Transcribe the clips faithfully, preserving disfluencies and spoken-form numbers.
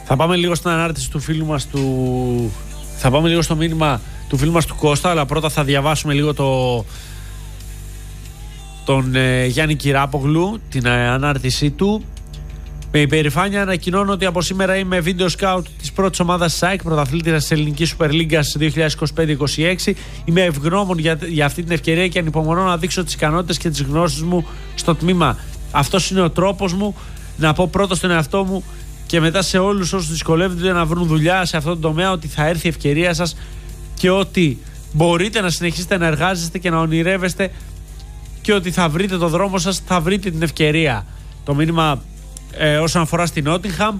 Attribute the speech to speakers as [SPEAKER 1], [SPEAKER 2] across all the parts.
[SPEAKER 1] Θα πάμε λίγο στην ανάρτηση του φίλου μας του... Θα πάμε λίγο στο μήνυμα του φίλου μας του Κώστα, αλλά πρώτα θα διαβάσουμε λίγο το... τον ε, Γιάννη Κυράπογλου, την ε, ανάρτησή του. Με υπερηφάνεια ανακοινώνω ότι από σήμερα είμαι βίντεο σκάουτ της πρώτης ομάδας ΣΑΕΚ, πρωταθλήτριας της Ελληνικής Σούπερ Λίγκας δύο χιλιάδες είκοσι πέντε είκοσι έξι. Είμαι ευγνώμων για, για αυτή την ευκαιρία και ανυπομονώ να δείξω τις ικανότητες και τις γνώσεις μου στο τμήμα. Αυτός είναι ο τρόπος μου να πω πρώτα στον εαυτό μου και μετά σε όλους όσους δυσκολεύονται να βρουν δουλειά σε αυτόν τον τομέα ότι θα έρθει η ευκαιρία σας και ότι μπορείτε να συνεχίσετε να εργάζεστε και να ονειρεύεστε και ότι θα βρείτε το δρόμο σας, θα βρείτε την ευκαιρία. Το μήνυμα ε, όσον αφορά στην Νότιγχαμ.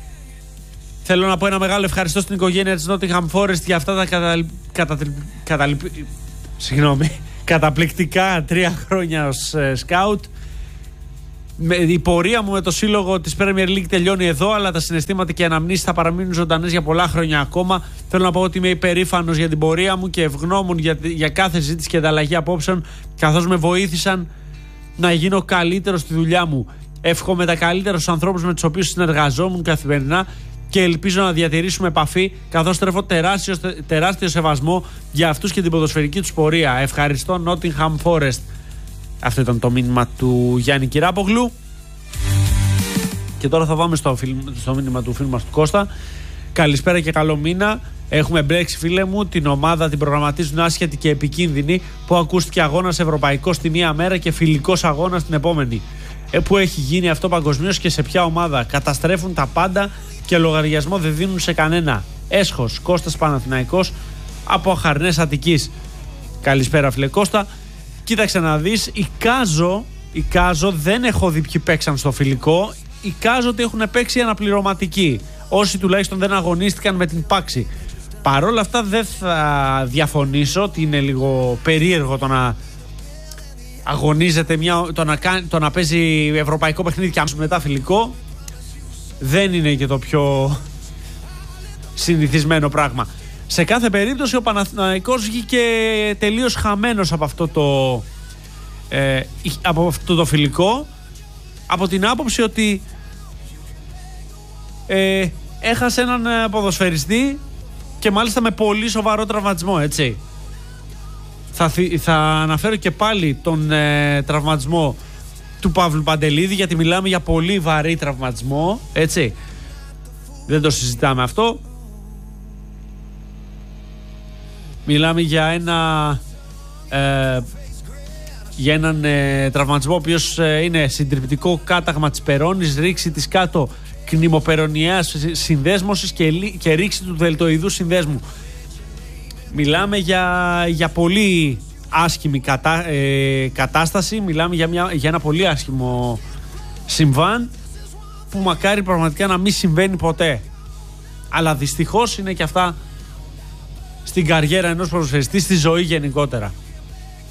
[SPEAKER 1] Θέλω να πω ένα μεγάλο ευχαριστώ στην οικογένεια της Nottingham Forest για αυτά τα καταλ... καταλ... καταλ... Συγγνώμη, καταπληκτικά τρία χρόνια ως ε, σκάουτ. Η πορεία μου με το σύλλογο της Premier League τελειώνει εδώ, αλλά τα συναισθήματα και οι αναμνήσεις θα παραμείνουν ζωντανές για πολλά χρόνια ακόμα. Θέλω να πω ότι είμαι υπερήφανος για την πορεία μου και ευγνώμων για, για κάθε συζήτηση και ανταλλαγή απόψεων, καθώς με βοήθησαν να γίνω καλύτερος στη δουλειά μου. Εύχομαι τα καλύτερα στους ανθρώπους με τους οποίους συνεργαζόμουν καθημερινά και ελπίζω να διατηρήσουμε επαφή, καθώς τρέφω τεράστιο, τεράστιο σεβασμό για αυτούς και την ποδοσφαιρική τους πορεία. Ευχαριστώ, Nottingham Forest. Αυτό ήταν το μήνυμα του Γιάννη Κυράπογλου. Και τώρα θα πάμε στο, φιλ, στο μήνυμα του φίλου μας του Κώστα. Καλησπέρα και καλό μήνα. Έχουμε μπλέξει, φίλε μου, την ομάδα την προγραμματίζουν άσχετη και επικίνδυνη, που ακούστηκε αγώνας ευρωπαϊκός τη μία μέρα και φιλικός αγώνας την επόμενη. Ε, που έχει γίνει αυτό παγκοσμίως και σε ποια ομάδα? Καταστρέφουν τα πάντα και λογαριασμό δεν δίνουν σε κανένα. Έσχος, Κώστας Παναθηναϊκός από Αχαρνές Αττικής. Καλησπέρα, φίλε Κώστα. Κοίταξε να δεις, εικάζω, εικάζω, δεν έχω δει ποιοι παίξαν στο φιλικό, εικάζω ότι έχουν παίξει αναπληρωματικοί. Όσοι τουλάχιστον δεν αγωνίστηκαν με την Πάξη. Παρ' όλα αυτά δεν θα διαφωνήσω ότι είναι λίγο περίεργο το να αγωνίζεται, μια, το, να κάνει, το να παίζει ευρωπαϊκό παιχνίδι και μετά φιλικό. Δεν είναι και το πιο συνηθισμένο πράγμα. Σε κάθε περίπτωση ο Παναθηναϊκός βγήκε τελείως χαμένος από αυτό το, ε, από αυτό το φιλικό, από την άποψη ότι ε, έχασε έναν ποδοσφαιριστή και μάλιστα με πολύ σοβαρό τραυματισμό, έτσι. Θα, θα αναφέρω και πάλι τον ε, τραυματισμό του Παύλου Παντελίδη, γιατί μιλάμε για πολύ βαρύ τραυματισμό, έτσι. Δεν το συζητάμε αυτό. Μιλάμε για ένα ε, για έναν ε, τραυματισμό ο οποίος ε, είναι συντριπτικό κάταγμα της περώνης, ρήξη της κάτω κνημοπερονιαίας συνδέσμωσης και, και ρήξη του δελτοειδού συνδέσμου. Μιλάμε για, για πολύ άσχημη κατά, ε, κατάσταση, μιλάμε για, μια, για ένα πολύ άσχημο συμβάν που μακάρι πραγματικά να μην συμβαίνει ποτέ. Αλλά δυστυχώς είναι και αυτά στην καριέρα ενός ποδοσφαιριστή, στη ζωή γενικότερα.